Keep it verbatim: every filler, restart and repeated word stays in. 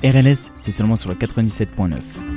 R L S, c'est seulement sur le quatre-vingt-dix-sept point neuf.